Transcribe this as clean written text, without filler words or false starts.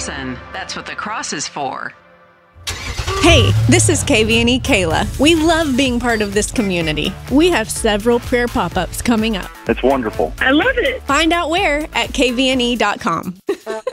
Thompson. That's what the cross is for. Hey, this is KVNE Kayla. We love being part of this community. We have several prayer pop-ups coming up. It's wonderful. I love it. Find out where at kvne.com.